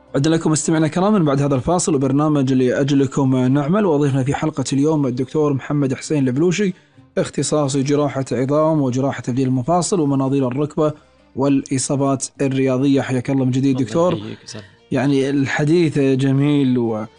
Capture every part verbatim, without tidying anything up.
عدنا لكم استمعنا كراما بعد هذا الفاصل وبرنامج لأجلكم نعمل. وضيفنا في حلقة اليوم الدكتور محمد حسين البلوشي، اختصاصي جراحة عظام وجراحة تبديل المفاصل ومناظير الركبة والإصابات الرياضية. حياك الله من جديد دكتور. يعني الحديث جميل،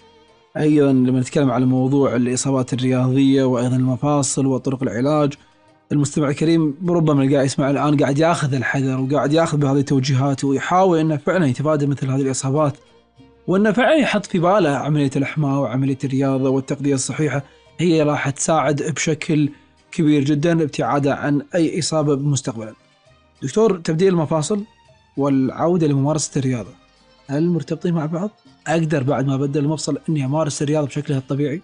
وأيضا لما نتكلم على موضوع الإصابات الرياضية وأيضا المفاصل وطرق العلاج، المستمع الكريم ربما قاعد يسمع الآن قاعد ياخذ الحذر وقاعد ياخذ بهذه التوجيهات ويحاول أنه فعلا يتفادى مثل هذه الإصابات، وأنه فعلا يحط في باله عملية الإحماء وعملية الرياضة والتغذية الصحيحة هي راح تساعد بشكل كبير جدا ابتعادا عن أي إصابة مستقبلا. دكتور، تبديل المفاصل والعودة لممارسة الرياضة هل مرتبطين مع بعض؟ أقدر بعد ما بدل المفصل أني أمارس الرياضة بشكلها الطبيعي؟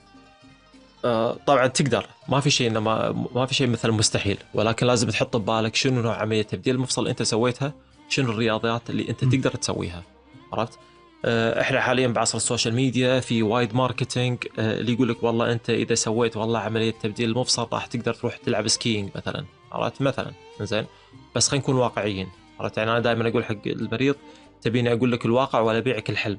آه طبعا تقدر، ما في شيء ما ما في شيء مثل مستحيل، ولكن لازم تحط ببالك شنو نوع عملية تبديل المفصل أنت سويتها، شنو الرياضيات اللي أنت م. تقدر تسويها. عرفت؟ آه إحنا حاليا بعصر السوشيال ميديا في وايد ماركتينج، آه اللي يقول لك والله أنت إذا سويت والله عملية تبديل المفصل راح تقدر تروح تلعب سكينج مثلا. عرفت؟ مثلا زين، بس خلينا نكون واقعيين. عرفت؟ يعني أنا دائما أقول حق المريض تبيني أقول لك الواقع ولا بيعك الحلم.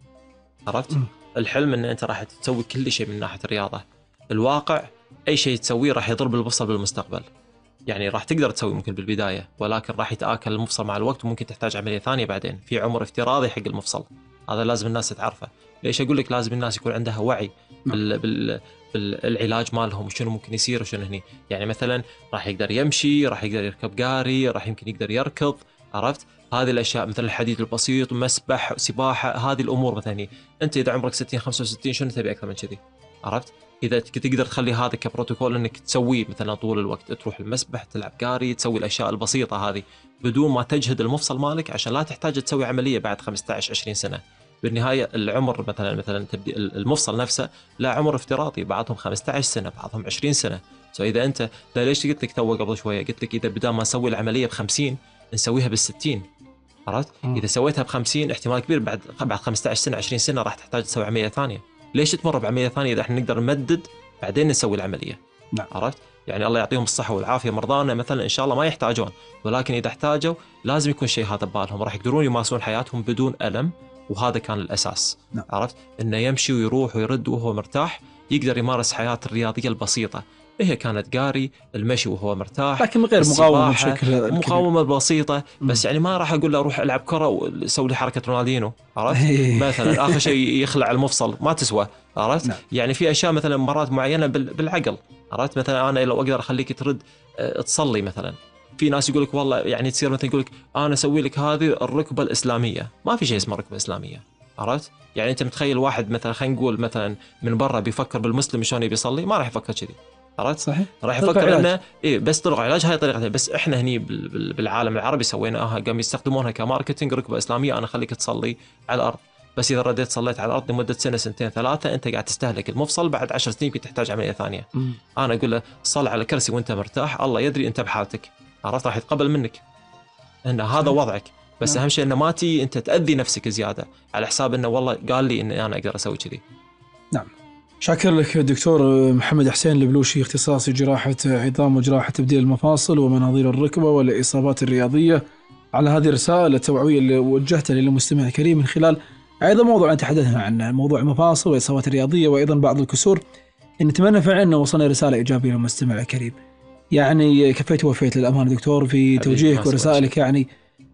عرفت؟ م. الحلم أن أنت راح تسوي كل شيء من ناحية الرياضة. الواقع أي شيء تسويه راح يضرب المفصل بالمستقبل. يعني راح تقدر تسوي ممكن بالبداية، ولكن راح يتآكل المفصل مع الوقت وممكن تحتاج عملية ثانية بعدين في عمر افتراضي حق المفصل. هذا لازم الناس تعرفه. ليش أقول لك لازم الناس يكون عندها وعي بال... بال... بالعلاج مالهم وشنو ممكن يصير وشنو هني. يعني مثلا راح يقدر يمشي، راح يقدر يركب قاري، راح يمكن يقدر يركض. عرفت؟ هذه الأشياء مثل الحديد البسيط، مسبح، سباحة، هذه الأمور مثلا. أنت إذا عمرك ستين خمسة وستين شنو تبي أكثر من كذي؟ عرفت؟ إذا تقدر تخلي هذا كبروتوكول إنك تسويه مثلا طول الوقت، تروح المسبح، تلعب قاري، تسوي الأشياء البسيطة هذه بدون ما تجهد المفصل مالك عشان لا تحتاج تسوي عملية بعد خمسة عشر عشرين سنة. بالنهاية العمر مثلا مثلا تبدي المفصل نفسه لا عمر افتراضي، بعضهم خمسة عشر سنة، بعضهم عشرين سنة. سو إذا أنت لا، ليش قلت لك تو قبل شوية قلت لك إذا بدل ما نسوي العملية بخمسين نسويها بالستين. عرفت؟ م. إذا سويتها بخمسين احتمال كبير بعد بعد خمسة عشر سنة عشرين سنة راح تحتاج تسوي عملية ثانية. ليش تمر بعملية ثانية إذا احنا نقدر نمدد بعدين نسوي العملية؟ نعم. عرفت؟ يعني الله يعطيهم الصحة والعافية مرضانا مثلا إن شاء الله ما يحتاجون، ولكن إذا احتاجوا لازم يكون شيء هذا ببالهم، راح يقدرون يمارسون حياتهم بدون ألم. وهذا كان الأساس. نعم. عرفت؟ إنه يمشي ويروح ويرد وهو مرتاح، يقدر يمارس حياته الرياضية البسيطة. هي كانت قاري، المشي وهو مرتاح، لكن من غير مقاومة بشكل مقاومة بسيطة. بس يعني ما راح أقول له أروح ألعب كرة وسوي لي حركة رونالدينو. عرفت؟ مثلا آخر شيء يخلع المفصل ما تسوى. عرفت؟ نعم. يعني في أشياء مثلا مرات معينة بالعقل. عرفت؟ مثلا أنا لو أقدر أخليك ترد تصلي مثلا، في ناس يقولك والله يعني تصير مثلا يقولك أنا أسوي لك هذه الركبة الإسلامية. ما في شيء اسمه ركبة إسلامية. عرفت؟ يعني أنت متخيل واحد مثلا خلينا نقول مثلا من برا بيفكر بالمسلم شلون بيصلي؟ ما راح يفكر كذي. عرفت؟ صحيح. راح يفكر انه ايه بس طرق علاج هاي طريقتها. بس احنا هني بالعالم العربي سويناها، قام يستخدمونها كماركتينج. ركبه اسلاميه انا اخليك تصلي على الارض، بس اذا رديت صليت على الارض لمده سنه سنتين ثلاثه انت قاعد تستهلك المفصل، بعد عشر سنين يمكن تحتاج عمليه ثانيه. م. انا اقول له صل على كرسي وانت مرتاح، الله يدري انت بحالتك. عرفت؟ راح يتقبل منك ان هذا وضعك. بس اهم شيء انه ما تي انت تاذي نفسك زياده على حساب انه والله قال لي ان انا اقدر اسوي كذي. نعم. شاكر لك دكتور محمد حسين البلوشي، اختصاصي جراحة عظام وجراحة تبديل المفاصل ومناظير الركبة والإصابات الرياضية، على هذه الرسالة التوعوية اللي وجهتها للمستمع الكريم من خلال أيضا موضوع تحدثنا عنه، موضوع المفاصل والإصابات الرياضية وأيضا بعض الكسور. نتمنى فعلا أن وصلنا رسالة إيجابية للمستمع الكريم. يعني كفيت ووفيت للأمانة دكتور في توجيهك ورسائلك، يعني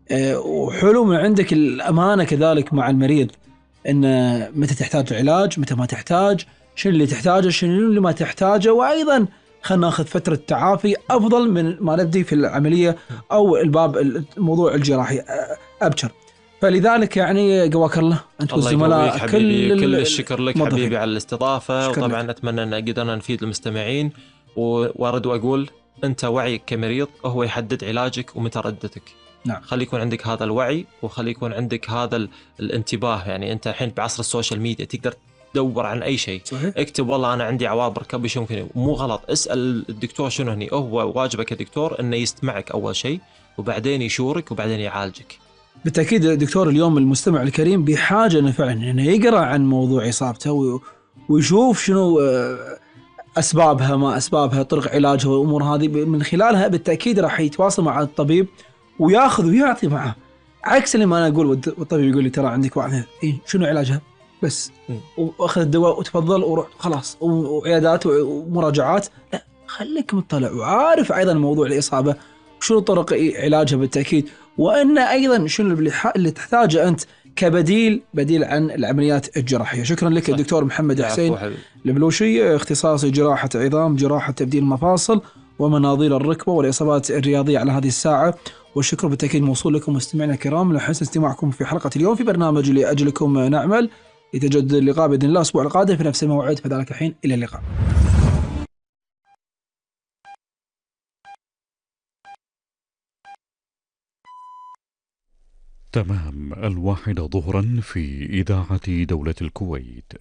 وحلو من عندك الأمانة كذلك مع المريض، إن متى تحتاج علاج متى ما تحتاج، شنو اللي تحتاجه شنو اللي ما تحتاجه، وأيضا خلنا ناخذ فترة تعافي أفضل من ما نبدي في العملية أو الباب الموضوع الجراحي أبشر. فلذلك يعني قواك الله أنت والزملاء كل كل الشكر لك مضحك. حبيبي على الاستضافة، وطبعا لك. أتمنى أن قدرنا نفيد المستمعين. وأرد وأقول أنت وعيك كمريض هو يحدد علاجك ومتى ردتك. نعم. خلي يكون عندك هذا الوعي وخلي يكون عندك هذا الانتباه. يعني أنت الحين بعصر السوشيال ميديا تقدر تدور عن أي شيء. صحيح. اكتب والله أنا عندي عوابر كبد شو ممكن، مو غلط. اسأل الدكتور شنو هني. هو واجبك كدكتور إنه يستمعك أول شيء وبعدين يشورك وبعدين يعالجك. بالتأكيد دكتور اليوم المستمع الكريم بحاجة إنه فعلا إنه يقرأ عن موضوع إصابته ويشوف شنو أسبابها ما أسبابها، طرق علاجها والأمور هذه. من خلالها بالتأكيد راح يتواصل مع الطبيب ويأخذ ويعطي معه. عكس اللي ما انا اقول والطبيب يقول لي ترى عندك واحد إيه شنو علاجها بس، واخذ الدواء وتفضل وروح خلاص، وعيادات ومراجعات. لا، خليك مطلع وعارف ايضا موضوع الاصابه وشنو طرق علاجها بالتاكيد، وان ايضا شنو اللي, اللي تحتاجه انت كبديل بديل عن العمليات الجراحيه. شكرا لك الدكتور محمد حسين البلوشي، اختصاصي جراحه عظام، جراحه تبديل مفاصل ومناظير الركبه والاصابات الرياضيه على هذه الساعه. والشكر بالتأكيد موصول لكم مستمعينا الكرام لحسن استماعكم في حلقة اليوم في برنامج لأجلكم نعمل. يتجدد اللقاء بإذن الله الأسبوع القادم في نفس الموعد، فذلك الحين إلى اللقاء. تمام الواحدة ظهرا في إذاعة دولة الكويت.